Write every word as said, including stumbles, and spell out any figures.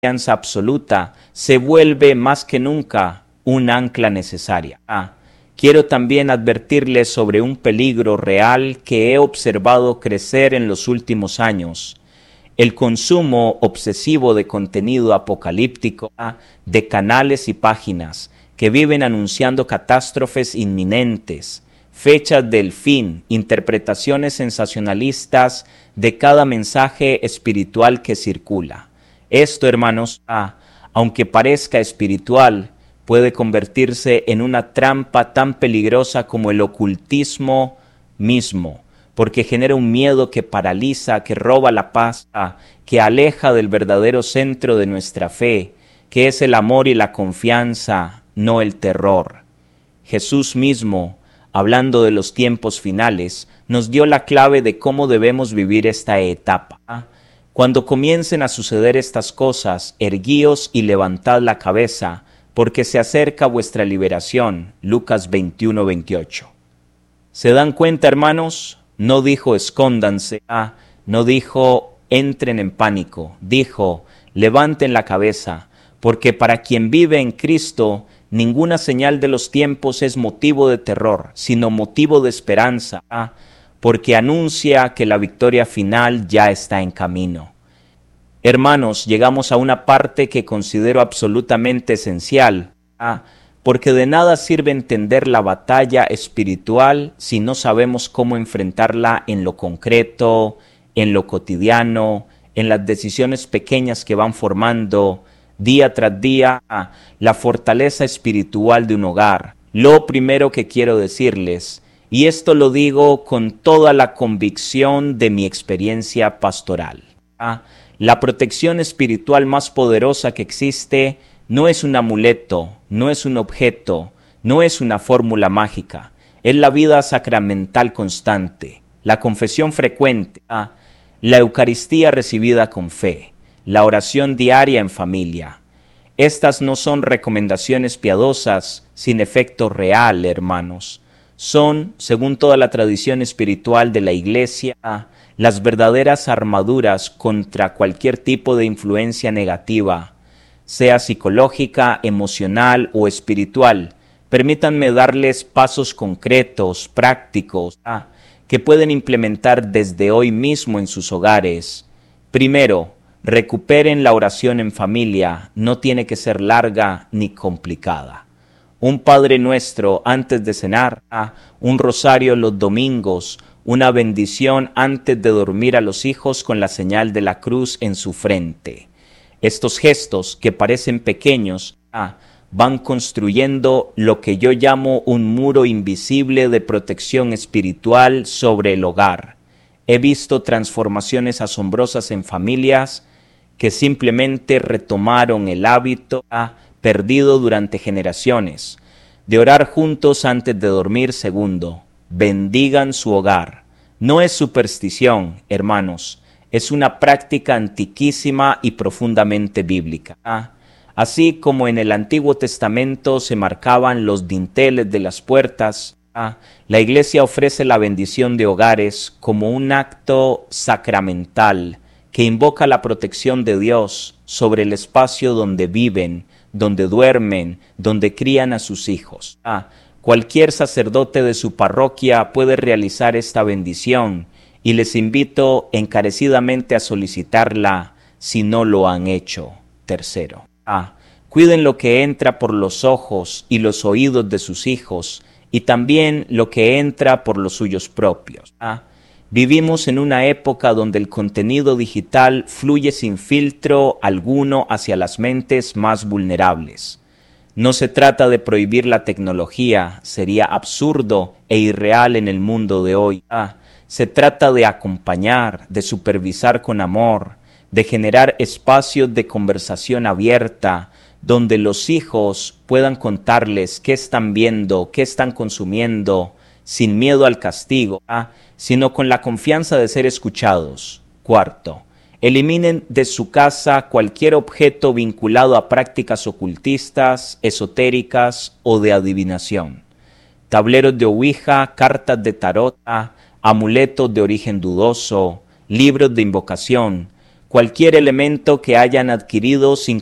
confianza absoluta se vuelve más que nunca un ancla necesaria. Ah, quiero también advertirles sobre un peligro real que he observado crecer en los últimos años: el consumo obsesivo de contenido apocalíptico de canales y páginas que viven anunciando catástrofes inminentes, fechas del fin, interpretaciones sensacionalistas de cada mensaje espiritual que circula. Esto, hermanos, ah, aunque parezca espiritual, puede convertirse en una trampa tan peligrosa como el ocultismo mismo, porque genera un miedo que paraliza, que roba la paz, ah, que aleja del verdadero centro de nuestra fe, que es el amor y la confianza, no el terror. Jesús mismo, hablando de los tiempos finales, nos dio la clave de cómo debemos vivir esta etapa. Cuando comiencen a suceder estas cosas, erguíos y levantad la cabeza, porque se acerca vuestra liberación. Lucas veintiuno, veintiocho. ¿Se dan cuenta, hermanos? No dijo escóndanse, ah, no dijo entren en pánico, dijo levanten la cabeza, porque para quien vive en Cristo, ninguna señal de los tiempos es motivo de terror, sino motivo de esperanza, ah, porque anuncia que la victoria final ya está en camino. Hermanos, llegamos a una parte que considero absolutamente esencial, ah, porque de nada sirve entender la batalla espiritual si no sabemos cómo enfrentarla en lo concreto, en lo cotidiano, en las decisiones pequeñas que van formando día tras día la fortaleza espiritual de un hogar. Lo primero que quiero decirles, y esto lo digo con toda la convicción de mi experiencia pastoral, ¿ah? La protección espiritual más poderosa que existe no es un amuleto, no es un objeto, no es una fórmula mágica, es la vida sacramental constante, la confesión frecuente, ¿ah? La Eucaristía recibida con fe, la oración diaria en familia. Estas no son recomendaciones piadosas sin efecto real, hermanos. Son, según toda la tradición espiritual de la Iglesia, las verdaderas armaduras contra cualquier tipo de influencia negativa, sea psicológica, emocional o espiritual. Permítanme darles pasos concretos, prácticos, ah, que pueden implementar desde hoy mismo en sus hogares. Primero, recuperen la oración en familia. No tiene que ser larga ni complicada. Un Padre Nuestro antes de cenar, ah, un rosario los domingos, una bendición antes de dormir a los hijos con la señal de la cruz en su frente. Estos gestos que parecen pequeños, ah, van construyendo lo que yo llamo un muro invisible de protección espiritual sobre el hogar. He visto transformaciones asombrosas en familias que simplemente retomaron el hábito ah, perdido durante generaciones de orar juntos antes de dormir. Segundo, bendigan su hogar. No es superstición, hermanos, es una práctica antiquísima y profundamente bíblica. Ah, Así como en el Antiguo Testamento se marcaban los dinteles de las puertas, ah, la Iglesia ofrece la bendición de hogares como un acto sacramental que invoca la protección de Dios sobre el espacio donde viven, donde duermen, donde crían a sus hijos. Ah, cualquier sacerdote de su parroquia puede realizar esta bendición y les invito encarecidamente a solicitarla si no lo han hecho. Tercero, ah, cuiden lo que entra por los ojos y los oídos de sus hijos y también lo que entra por los suyos propios. Ah, Vivimos en una época donde el contenido digital fluye sin filtro alguno hacia las mentes más vulnerables. No se trata de prohibir la tecnología, sería absurdo e irreal en el mundo de hoy. Ah, se trata de acompañar, de supervisar con amor, de generar espacios de conversación abierta, donde los hijos puedan contarles qué están viendo, qué están consumiendo, sin miedo al castigo, ¿ah? sino con la confianza de ser escuchados. Cuarto, eliminen de su casa cualquier objeto vinculado a prácticas ocultistas, esotéricas o de adivinación. Tableros de ouija, cartas de tarot, ¿ah? amuletos de origen dudoso, libros de invocación, cualquier elemento que hayan adquirido sin